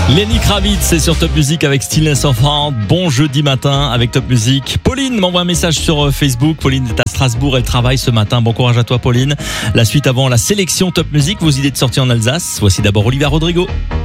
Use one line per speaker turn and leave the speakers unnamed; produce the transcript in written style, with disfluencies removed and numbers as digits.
Lenny Kravitz, c'est sur Top Music avec Stillness of Heart. Bon jeudi matin avec Top Music. Pauline m'envoie un message sur Facebook. Pauline est à Strasbourg, elle travaille ce matin. Bon courage à toi, Pauline. La suite avant la sélection Top Music, vos idées de sortie en Alsace. Voici d'abord Olivia Rodrigo.